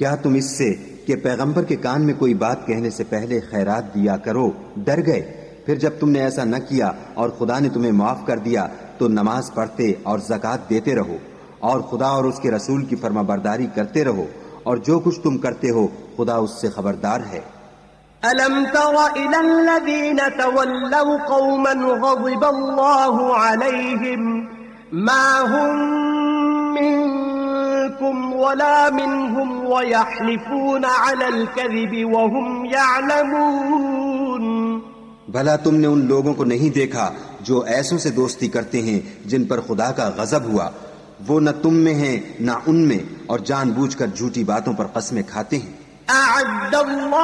क्या तुम इससे कि पैगंबर के कान में कोई बात कहने से पहले खैरात दिया करो डर गए? फिर जब तुमने ऐसा न किया और खुदा ने तुम्हें माफ कर दिया तो नमाज पढ़ते और ज़कात देते रहो और खुदा और उसके रसूल की फर्माबरदारी करते रहो और जो कुछ तुम करते हो खुदा उससे खबरदार है। अलम तरा इलल्लज़ीन तवल्लव कौमन ग़ज़िबल्लाहु अलैहिम मा हुम मिनकुम वला मिनहुम वयहलिफून अलल कज़िबि वहुम यअलमून। भला तुमने उन लोगों को नहीं देखा जो ऐसों से दोस्ती करते हैं जिन पर खुदा का गजब हुआ? वो न तुम में हैं न उनमें और जानबूझकर झूठी बातों पर कसमें खाते हैं।